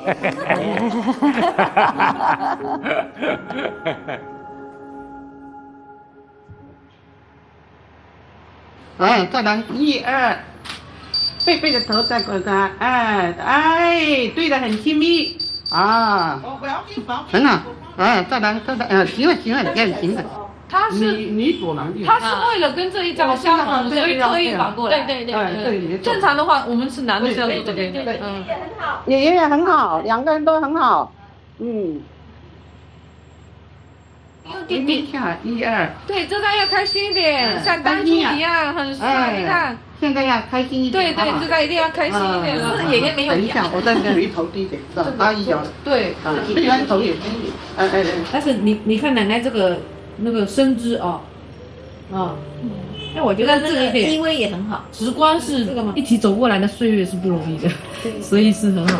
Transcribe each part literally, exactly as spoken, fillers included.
哎，再来一二，背背着头再滚开，哎哎，对的，很亲密啊，很好，哎，再来再来，呃，行了行了，这样行了。 他是你你左忙右， 他是为了跟这一张相同，所以特意反过来。 对对对对， 正常的话，我们是男的是要走这边。 对， 嗯， 爷爷也很好，两个人都很好，嗯。弟弟下一二， 对，这张要开心一点，像当初一样，很帅，你看。 现在要开心一点。 对对，这张一定要开心一点。 是爷爷没有等一下，我在这里头低一点，是吧？阿姨有。 对， 一般头也低一点。哎哎哎。 但是你你看奶奶这个那个身姿哦，啊，那我觉得这个地位也很好， 直观是这个嘛，一起走过来的岁月是不容易的，所以是很好。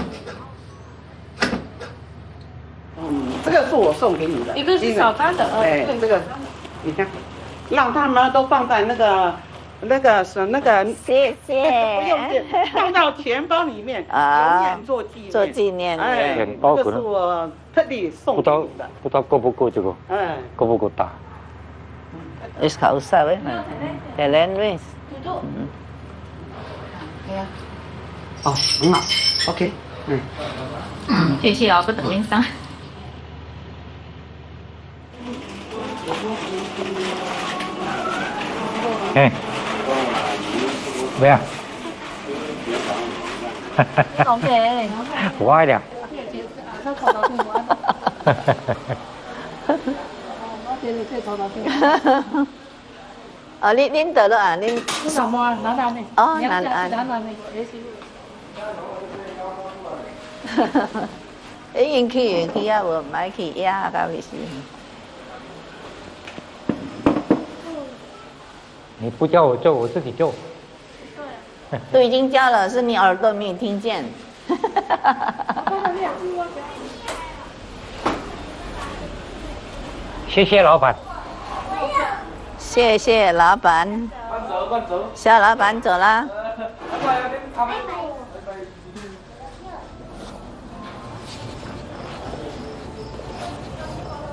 嗯，这个是我送给你的， 一个是小张的， 哎，这个你看，让他们都放在那个那个是那个， 谢谢， 不用紧，放到钱包里面，永远做纪念， 做纪念。 哎，这个是我特地送给你的， 不知道够不够这个，哎，够不够大 ？Es causa, ¿ves? De la Luis。 嗯。哦，很好 ，OK， 嗯。 谢谢啊，不等您上。 哎，怎样 ？OK。 歪了。 哦，恁恁得了啊？恁什么啊？拿拿呢？ 哦，拿拿。 拿拿呢？ 哈哈哈！已经去去啊，无买去呀，到底是。 你不叫我做，我自己做。 都已经叫了，是你耳朵没有听见。 谢谢老板。 谢谢老板。小老板走了。